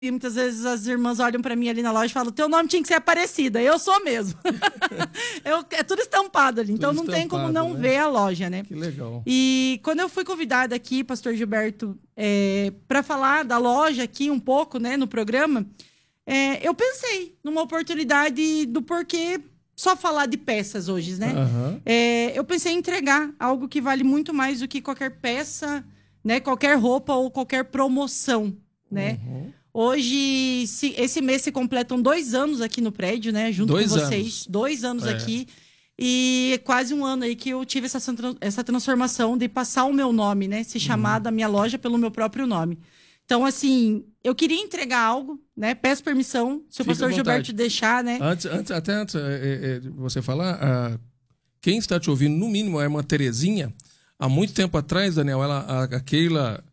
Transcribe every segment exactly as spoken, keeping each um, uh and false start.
E muitas vezes as irmãs olham pra mim ali na loja e falam: teu nome tinha que ser Aparecida. Eu sou mesmo. eu, é tudo estampado ali. Tudo então não tem como não, né, ver a loja, né? Que legal. E quando eu fui convidada aqui, pastor Gilberto, é, para falar da loja aqui um pouco, né, no programa, é, eu pensei numa oportunidade do porquê só falar de peças hoje, né? Uhum. É, eu pensei em entregar algo que vale muito mais do que qualquer peça, né, qualquer roupa ou qualquer promoção, né? Uhum. Hoje, se, esse mês se completam dois anos aqui no prédio, né? Junto dois com vocês. Anos. Dois anos é. aqui. E quase um ano aí que eu tive essa, essa transformação de passar o meu nome, né? Se chamar uhum. da minha loja pelo meu próprio nome. Então, assim, eu queria entregar algo, né? Peço permissão, se o Fica pastor Gilberto deixar, né? Antes, antes, até antes é, é, de você falar, a, quem está te ouvindo, no mínimo, é a irmã Terezinha. Há muito tempo atrás, Daniel, ela, a, a Keila...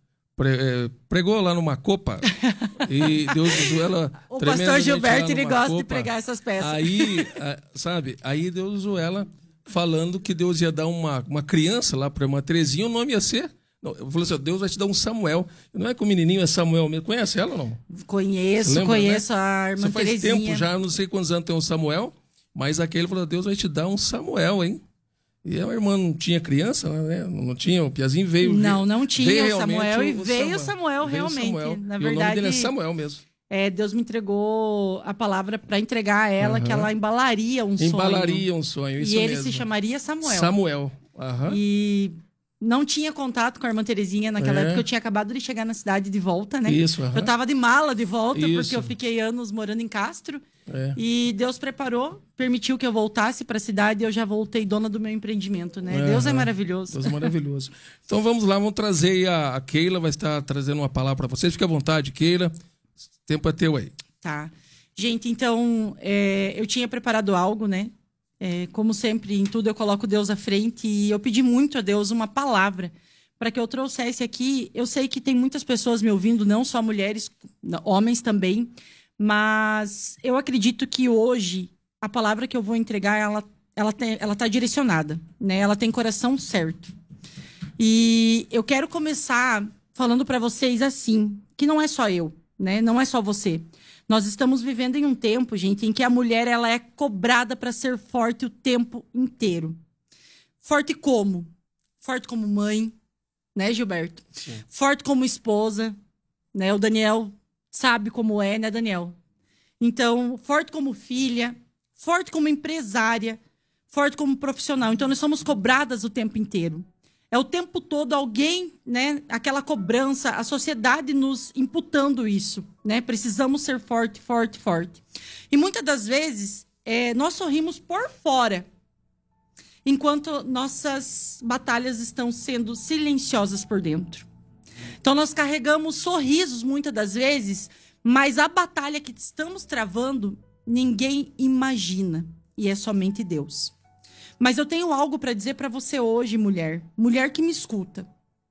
pregou lá numa copa e Deus usou ela. O pastor Gilberto, ele gosta copa. de pregar essas peças. Aí, sabe, aí Deus usou ela falando que Deus ia dar uma, uma criança lá para a irmã Terezinha, o nome ia ser. Não, eu falei assim: Deus vai te dar um Samuel. Não é que o menininho é Samuel mesmo. Conhece ela ou não? Conheço, lembra, conheço, né? A irmã Isso faz Terezinha. tempo já, não sei quantos anos tem um Samuel, mas aquele falou: Deus vai te dar um Samuel, hein? E a irmã não tinha criança, né? Não tinha, o Piazinho veio. Não, não tinha o Samuel e o veio o Samuel, Samuel realmente. Samuel. Na e verdade, o nome dele é Samuel mesmo. É, Deus me entregou a palavra para entregar a ela, uhum. que ela embalaria um sonho. Embalaria um sonho, isso E ele mesmo. se chamaria Samuel. Samuel. Uhum. E não tinha contato com a irmã Terezinha naquela é. época. Eu tinha acabado de chegar na cidade de volta, né? Isso, uhum. Eu tava de mala de volta, isso. porque eu fiquei anos morando em Castro. É. E Deus preparou, permitiu que eu voltasse para a cidade e eu já voltei dona do meu empreendimento, né? Uhum. Deus é maravilhoso. Deus é maravilhoso. Então vamos lá, vamos trazer a, a Keila, vai estar trazendo uma palavra para vocês. Fique à vontade, Keila. O tempo é teu aí. Tá. Gente, então, é, eu tinha preparado algo, né? É, como sempre, em tudo eu coloco Deus à frente e eu pedi muito a Deus uma palavra para que eu trouxesse aqui. Eu sei que tem muitas pessoas me ouvindo, não só mulheres, homens também. Mas eu acredito que hoje a palavra que eu vou entregar, ela, ela, tem, ela tá direcionada, né? Ela tem coração certo. E eu quero começar falando para vocês assim, que não é só eu, né? Não é só você. Nós estamos vivendo em um tempo, gente, em que a mulher ela é cobrada para ser forte o tempo inteiro. Forte como? Forte como mãe, né, Gilberto? Sim. Forte como esposa, né? O Daniel sabe como é, né, Daniel? Então, forte como filha, forte como empresária, forte como profissional. Então, nós somos cobradas o tempo inteiro. É o tempo todo alguém, né, aquela cobrança, a sociedade nos imputando isso, né? Precisamos ser forte, forte, forte. E muitas das vezes, é, nós sorrimos por fora, enquanto nossas batalhas estão sendo silenciosas por dentro. Então, nós carregamos sorrisos muitas das vezes, mas a batalha que estamos travando, ninguém imagina. E é somente Deus. Mas eu tenho algo para dizer para você hoje, mulher. Mulher que me escuta.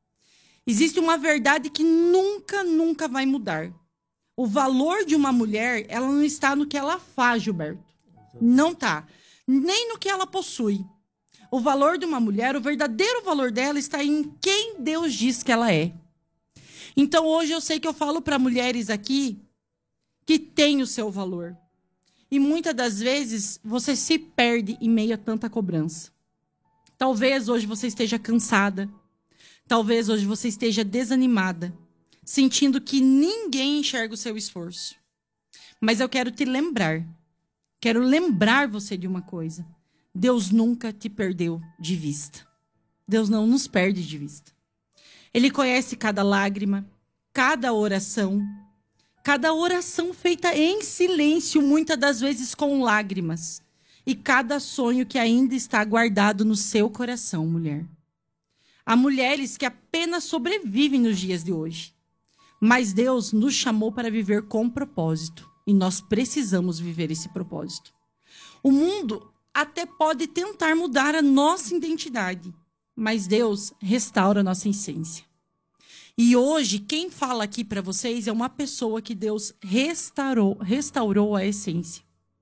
Existe uma verdade que nunca, nunca vai mudar. O valor de uma mulher, ela não está no que ela faz, Gilberto. Não está. Nem no que ela possui. O valor de uma mulher, o verdadeiro valor dela está em quem Deus diz que ela é. Então, hoje eu sei que eu falo para mulheres aqui que tem o seu valor. E muitas das vezes você se perde em meio a tanta cobrança. Talvez hoje você esteja cansada. Talvez hoje você esteja desanimada, sentindo que ninguém enxerga o seu esforço. Mas eu quero te lembrar, quero lembrar você de uma coisa. Deus nunca te perdeu de vista. Deus não nos perde de vista. Ele conhece cada lágrima, cada oração, cada oração feita em silêncio, muitas das vezes com lágrimas, e cada sonho que ainda está guardado no seu coração, mulher. Há mulheres que apenas sobrevivem nos dias de hoje, mas Deus nos chamou para viver com propósito, e nós precisamos viver esse propósito. O mundo até pode tentar mudar a nossa identidade, mas Deus restaura a nossa essência. E hoje, quem fala aqui para vocês é uma pessoa que Deus restaurou, restaurou a essência.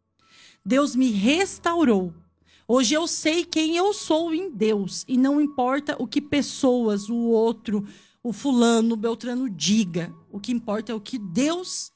Deus me restaurou. Hoje eu sei quem eu sou em Deus. E não importa o que pessoas, o outro, o fulano, o beltrano diga. O que importa é o que Deus